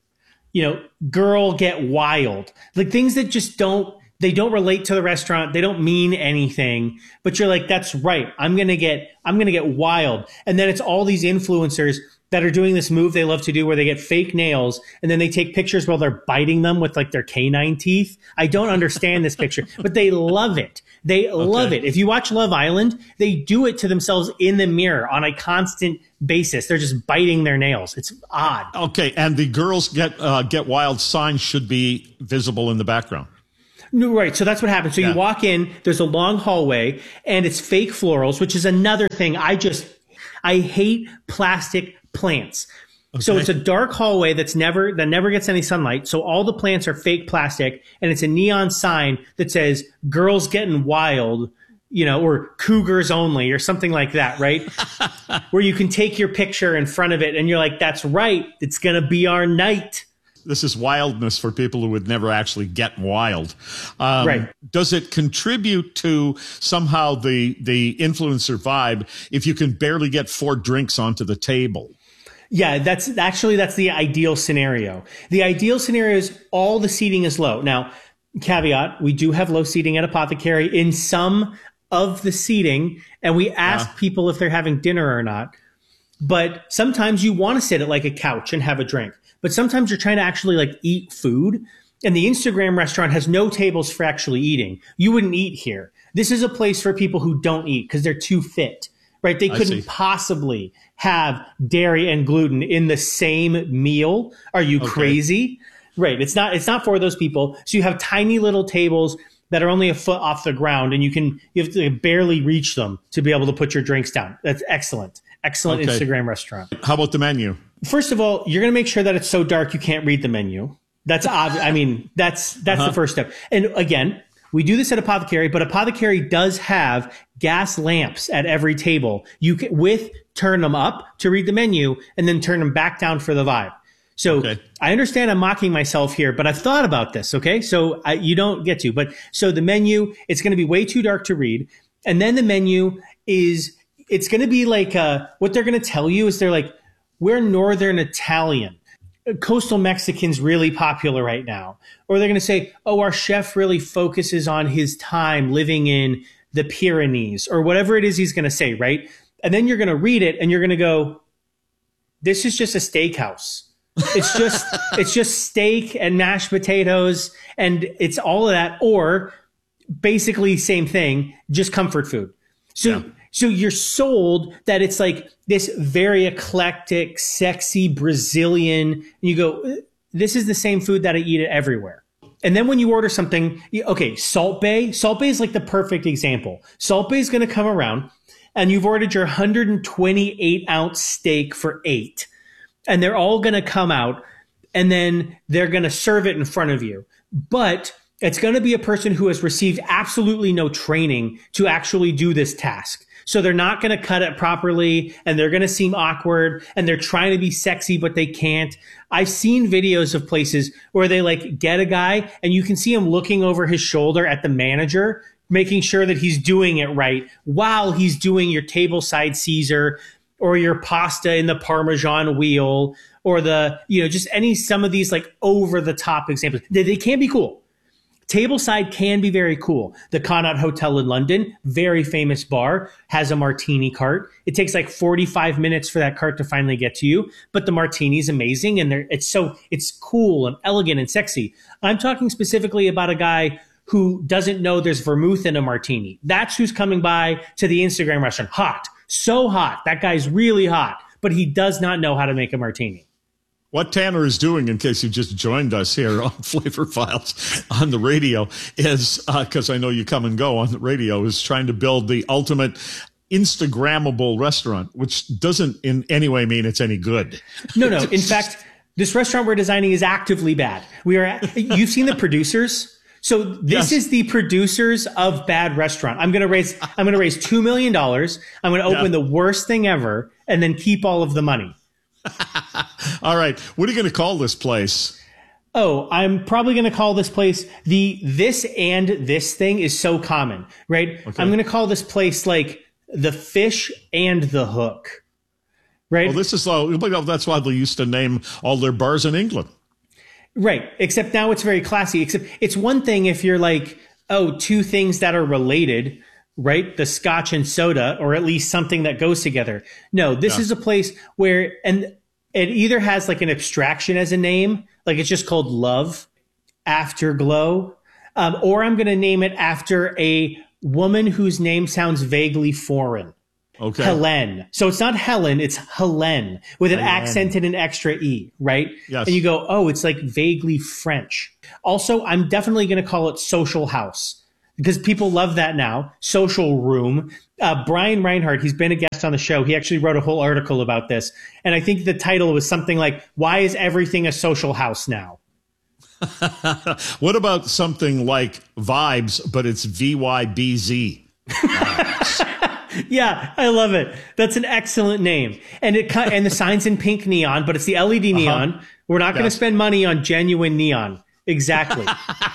girl get wild, like things that just don't relate to the restaurant. They don't mean anything, but you're like, that's right. I'm going to get wild. And then it's all these influencers that are doing this move they love to do where they get fake nails and then they take pictures while they're biting them with like their canine teeth. I don't understand this picture, but they love it. They love it. If you watch Love Island, they do it to themselves in the mirror on a constant basis. They're just biting their nails. It's odd. Okay. And the girls get wild sign should be visible in the background. No, right. So that's what happens. So you walk in, there's a long hallway and it's fake florals, which is another thing. I hate plastic plants. Okay. So it's a dark hallway that never gets any sunlight. So all the plants are fake plastic and it's a neon sign that says girls getting wild, or cougars only or something like that, right? Where you can take your picture in front of it and you're like, that's right. It's going to be our night. This is wildness for people who would never actually get wild. Right. Does it contribute to somehow the influencer vibe if you can barely get 4 drinks onto the table? Yeah, that's the ideal scenario. The ideal scenario is all the seating is low. Now, caveat, we do have low seating at Apothecary in some of the seating, and we ask people if they're having dinner or not. But sometimes you want to sit at like a couch and have a drink. But sometimes you're trying to actually like eat food, and the Instagram restaurant has no tables for actually eating. You wouldn't eat here. This is a place for people who don't eat because they're too fit, right? They couldn't possibly have dairy and gluten in the same meal. Are you crazy? Right. It's not for those people. So you have tiny little tables that are only a foot off the ground and you have to barely reach them to be able to put your drinks down. That's excellent. Excellent Instagram restaurant. How about the menu? First of all, you're going to make sure that it's so dark you can't read the menu. That's obvious. I mean, that's the first step. And again, we do this at Apothecary, but Apothecary does have gas lamps at every table. You can turn them up to read the menu and then turn them back down for the vibe. So I understand I'm mocking myself here, but I've thought about this. Okay. So you don't get to, but so the menu, it's going to be way too dark to read. And then the menu it's going to be like, what they're going to tell you is they're like, we're Northern Italian. Coastal Mexican's really popular right now. Or they're going to say, oh, our chef really focuses on his time living in the Pyrenees or whatever it is he's going to say, right? And then you're going to read it and you're going to go, this is just a steakhouse. It's just steak and mashed potatoes and it's all of that. Or basically same thing, just comfort food. So you're sold that it's like this very eclectic, sexy Brazilian. And you go, this is the same food that I eat everywhere. And then when you order something, Salt Bay. Salt Bay is like the perfect example. Salt Bay is going to come around and you've ordered your 128-ounce steak for $8. And they're all going to come out and then they're going to serve it in front of you. But it's going to be a person who has received absolutely no training to actually do this task. So they're not going to cut it properly and they're going to seem awkward and they're trying to be sexy, but they can't. I've seen videos of places where they like get a guy and you can see him looking over his shoulder at the manager, making sure that he's doing it right while he's doing your tableside Caesar or your pasta in the Parmesan wheel or some of these like over the top examples. They can be cool. Tableside can be very cool. The Connaught Hotel in London, very famous bar, has a martini cart. It takes like 45 minutes for that cart to finally get to you, but the martini is amazing and it's cool and elegant and sexy. I'm talking specifically about a guy who doesn't know there's vermouth in a martini. That's who's coming by to the Instagram restaurant. Hot, so hot. That guy's really hot, but he does not know how to make a martini. What Tanner is doing, in case you just joined us here on Flavor Files on the radio, is, because I know you come and go on the radio, is trying to build the ultimate Instagrammable restaurant, which doesn't in any way mean it's any good. No. In fact, this restaurant we're designing is actively bad. You've seen the producers. So this is the producers of Bad Restaurant. I'm going to raise $2 million. I'm going to open the worst thing ever and then keep all of the money. All right. What are you going to call this place? Oh, I'm probably going to call this place this and this thing is so common, right? Okay. I'm going to call this place like the Fish and the Hook, right? Well, that's why they used to name all their bars in England. Right. Except now it's very classy. Except it's one thing if you're like, oh, two things that are related, right? The scotch and soda, or at least something that goes together. No, this is a place where, and it either has like an abstraction as a name, like it's just called Love, Afterglow, or I'm going to name it after a woman whose name sounds vaguely foreign. Okay. Helene. So it's not Helen, it's Helene with an accent and an extra E, right? Yes. And you go, oh, it's like vaguely French. Also, I'm definitely going to call it Social House because people love that now. Social Room. Brian Reinhardt, he's been a guest on the show. He actually wrote a whole article about this. And I think the title was something like, Why is Everything a Social House Now? What about something like Vibes, but it's VYBZ? Yeah, I love it. That's an excellent name. And and the sign's in pink neon, but it's the LED neon. We're not going to spend money on genuine neon. Exactly.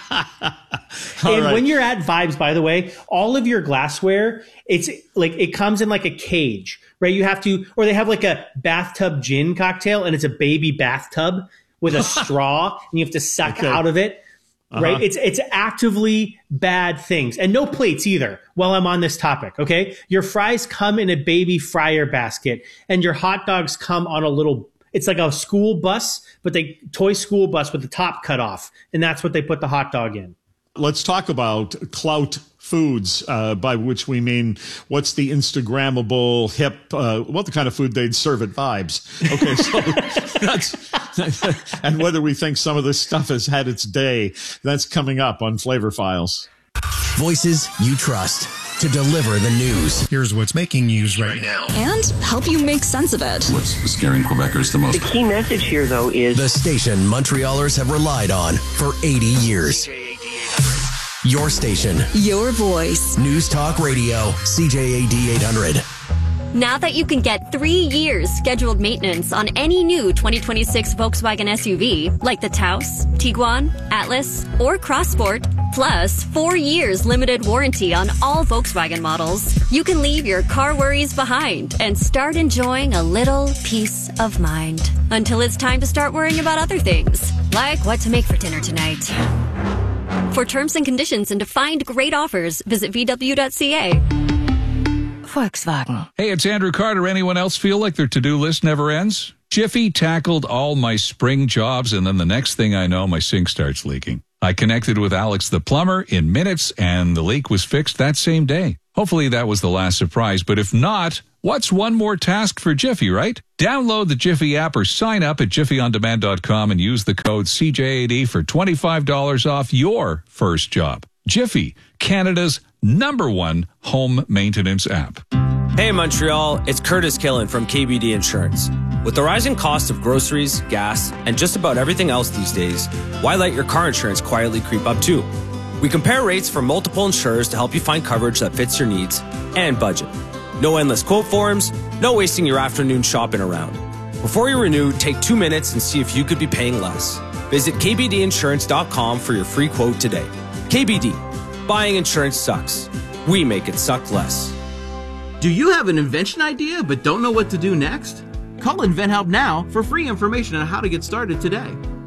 And when you're at Vibes, by the way, all of your glassware, it's like it comes in like a cage, right? You have to, or they have like a bathtub gin cocktail and it's a baby bathtub with a straw and you have to suck out of it. Right? It's actively bad things. And no plates either while I'm on this topic, okay? Your fries come in a baby fryer basket and your hot dogs come on a little, it's like a school bus, but toy school bus with the top cut off. And that's what they put the hot dog in. Let's talk about clout foods, by which we mean what's the Instagrammable, hip, what the kind of food they'd serve at Vibes. Okay, so that's, and whether we think some of this stuff has had its day, that's coming up on Flavor Files. Voices you trust to deliver the news. Here's what's making news right now. And help you make sense of it. What's scaring Quebecers the most? The key message here, though, is the station Montrealers have relied on for 80 years. Your station. Your voice. News Talk Radio, CJAD 800. Now that you can get 3 years scheduled maintenance on any new 2026 Volkswagen SUV, like the Taos, Tiguan, Atlas, or Crossport, plus 4 years limited warranty on all Volkswagen models, you can leave your car worries behind and start enjoying a little peace of mind. Until it's time to start worrying about other things, like what to make for dinner tonight. For terms and conditions and to find great offers, visit VW.ca. Volkswagen. Hey, it's Andrew Carter. Anyone else feel like their to-do list never ends? Jiffy tackled all my spring jobs, and then the next thing I know, my sink starts leaking. I connected with Alex the plumber in minutes, and the leak was fixed that same day. Hopefully that was the last surprise, but if not, what's one more task for Jiffy, right? Download the Jiffy app or sign up at jiffyondemand.com and use the code CJAD for $25 off your first job. Jiffy, Canada's #1 home maintenance app. Hey Montreal, it's Curtis Killen from KBD Insurance. With the rising cost of groceries, gas, and just about everything else these days, why let your car insurance quietly creep up too? We compare rates from multiple insurers to help you find coverage that fits your needs and budget. No endless quote forms, no wasting your afternoon shopping around. Before you renew, take 2 minutes and see if you could be paying less. Visit kbdinsurance.com for your free quote today. KBD. Buying insurance sucks. We make it suck less. Do you have an invention idea but don't know what to do next? Call InventHelp now for free information on how to get started today.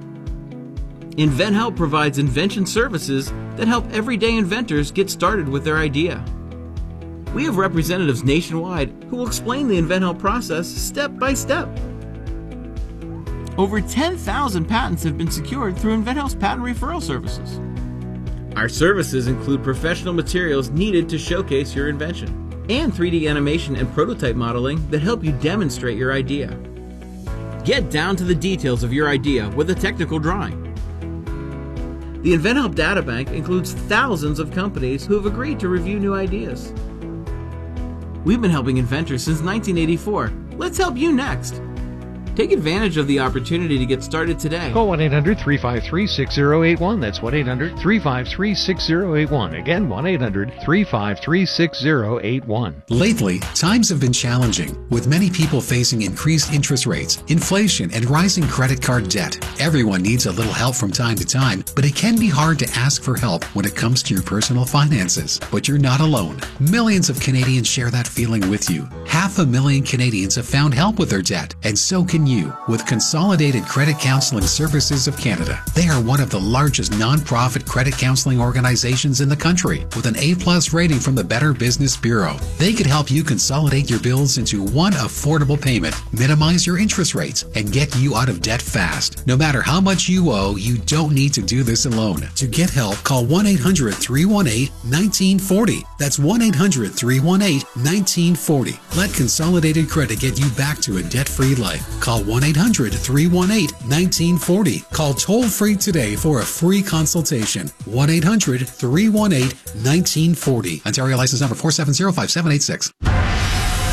InventHelp provides invention services that help everyday inventors get started with their idea. We have representatives nationwide who will explain the InventHelp process step by step. Over 10,000 patents have been secured through InventHelp's patent referral services. Our services include professional materials needed to showcase your invention and 3D animation and prototype modeling that help you demonstrate your idea. Get down to the details of your idea with a technical drawing. The InventHelp Databank includes thousands of companies who have agreed to review new ideas. We've been helping inventors since 1984. Let's help you next. Take advantage of the opportunity to get started today. Call 1-800-353-6081. That's 1-800-353-6081. Again, 1-800-353-6081. Lately, times have been challenging, with many people facing increased interest rates, inflation, and rising credit card debt. Everyone needs a little help from time to time, but it can be hard to ask for help when it comes to your personal finances. But you're not alone. Millions of Canadians share that feeling with you. Have 500,000 Canadians have found help with their debt, and so can you with Consolidated Credit Counseling Services of Canada. They are one of the largest non-profit credit counseling organizations in the country with an A+ rating from the Better Business Bureau. They could help you consolidate your bills into one affordable payment, minimize your interest rates, and get you out of debt fast. No matter how much you owe, you don't need to do this alone. To get help, call 1-800-318-1940. That's 1-800-318-1940. Let Consolidated Credit get you back to a debt-free life. Call 1-800-318-1940. Call toll-free today for a free consultation. 1-800-318-1940. Ontario license number 4705786.